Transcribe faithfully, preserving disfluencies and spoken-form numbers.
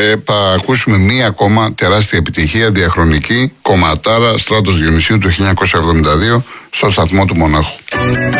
ε, θα ακούσουμε μία ακόμα τεράστια επιτυχία διαχρονική, κομματάρα, Στράτος Διονυσίου του χίλια εννιακόσια εβδομήντα δύο στο σταθμό του Μονάχου.